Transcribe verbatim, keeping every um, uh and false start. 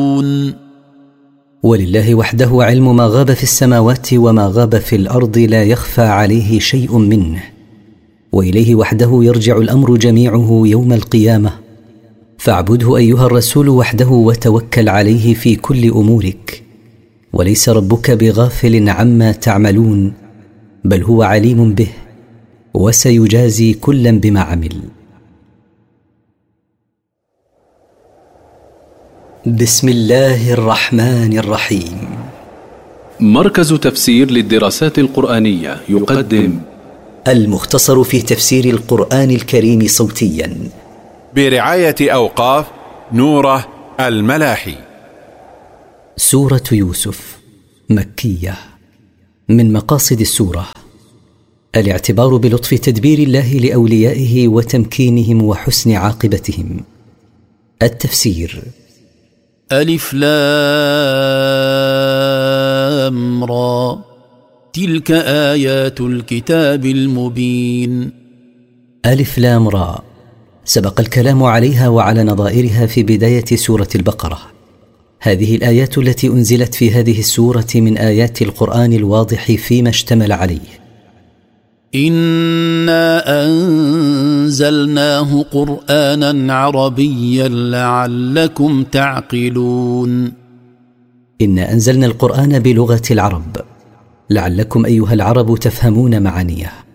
ولله وحده علم ما غاب في السماوات وما غاب في الأرض، لا يخفى عليه شيء منه، وإليه وحده يرجع الأمر جميعه يوم القيامة. فاعبده أيها الرسول وحده وتوكل عليه في كل أمورك، وليس ربك بغافل عما تعملون، بل هو عليم به، وسيجازي كلا بما عمل. بسم الله الرحمن الرحيم. مركز تفسير للدراسات القرآنية يقدم المختصر في تفسير القرآن الكريم صوتيا برعاية أوقاف نوره الملاحي. سورة يوسف مكية. من مقاصد السورة الاعتبار بلطف تدبير الله لأوليائه وتمكينهم وحسن عاقبتهم. التفسير: ألف لام را، تلك آيات الكتاب المبين. ألف لام را، سبق الكلام عليها وعلى نظائرها في بداية سورة البقرة. هذه الآيات التي أنزلت في هذه السورة من آيات القرآن الواضح فيما اشتمل عليه. إنا أنزلناه قرآنا عربيا لعلكم تعقلون. إنا أنزلنا القرآن بلغة العرب لعلكم أيها العرب تفهمون معانيه.